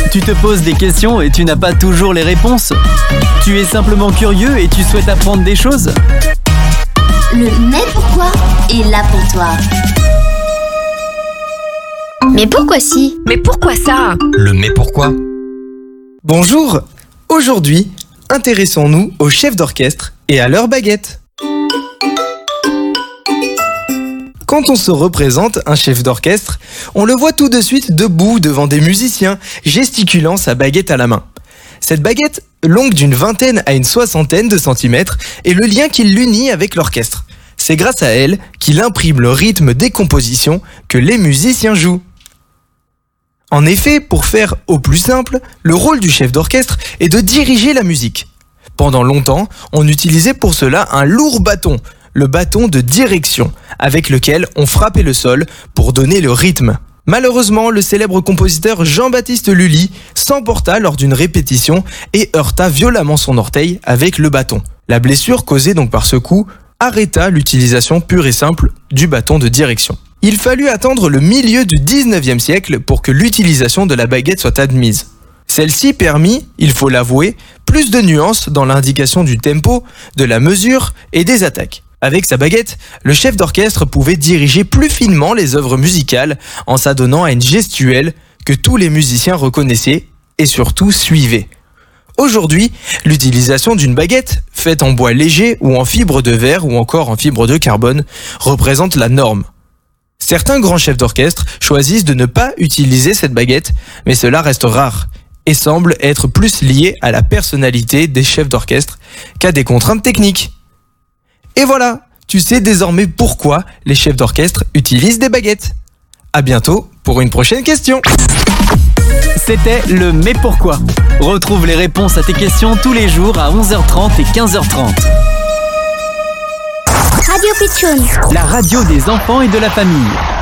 Tu te poses des questions et tu n'as pas toujours les réponses. Tu es simplement curieux et tu souhaites apprendre des choses. Le mais pourquoi est là pour toi. Mais pourquoi si? Mais pourquoi ça? Le mais pourquoi? Bonjour! Aujourd'hui, intéressons-nous aux chefs d'orchestre et à leurs baguettes. Quand on se représente un chef d'orchestre, on le voit tout de suite debout devant des musiciens, gesticulant sa baguette à la main. Cette baguette, longue d'une vingtaine à une soixantaine de centimètres, est le lien qui l'unit avec l'orchestre. C'est grâce à elle qu'il imprime le rythme des compositions que les musiciens jouent. En effet, pour faire au plus simple, le rôle du chef d'orchestre est de diriger la musique. Pendant longtemps, on utilisait pour cela un lourd bâton, le bâton de direction, avec lequel on frappait le sol pour donner le rythme. Malheureusement, le célèbre compositeur Jean-Baptiste Lully s'emporta lors d'une répétition et heurta violemment son orteil avec le bâton. La blessure causée donc par ce coup arrêta l'utilisation pure et simple du bâton de direction. Il fallut attendre le milieu du 19e siècle pour que l'utilisation de la baguette soit admise. Celle-ci permit, il faut l'avouer, plus de nuances dans l'indication du tempo, de la mesure et des attaques. Avec sa baguette, le chef d'orchestre pouvait diriger plus finement les œuvres musicales en s'adonnant à une gestuelle que tous les musiciens reconnaissaient et surtout suivaient. Aujourd'hui, l'utilisation d'une baguette, faite en bois léger ou en fibre de verre ou encore en fibre de carbone, représente la norme. Certains grands chefs d'orchestre choisissent de ne pas utiliser cette baguette, mais cela reste rare et semble être plus lié à la personnalité des chefs d'orchestre qu'à des contraintes techniques. Et voilà, tu sais désormais pourquoi les chefs d'orchestre utilisent des baguettes. À bientôt pour une prochaine question. C'était le mais pourquoi. Retrouve les réponses à tes questions tous les jours à 11h30 et 15h30. Radio Pitchoun. La radio des enfants et de la famille.